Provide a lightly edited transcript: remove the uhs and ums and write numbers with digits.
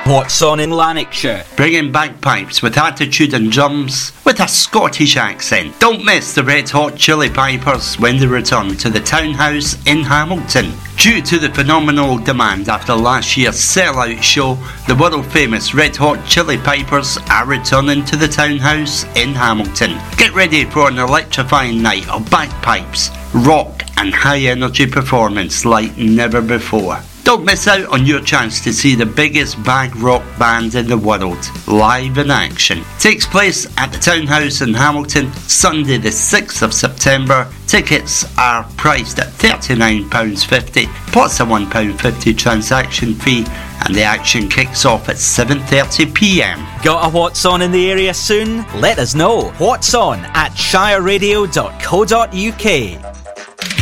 What's on in Lanarkshire? Bringing bagpipes with attitude and drums with a Scottish accent. Don't miss the Red Hot Chili Pipers when they return to the Townhouse in Hamilton. Due to the phenomenal demand after last year's sellout show, the world-famous Red Hot Chili Pipers are returning to the Townhouse in Hamilton. Get ready for an electrifying night of bagpipes, rock and high-energy performance like never before. Don't miss out on your chance to see the biggest bag rock band in the world, live in action. Takes place at the Townhouse in Hamilton, Sunday the 6th of September. Tickets are priced at £39.50, plus a £1.50 transaction fee, and the action kicks off at 7:30pm. Got a What's On in the area soon? Let us know. What's On at shireradio.co.uk.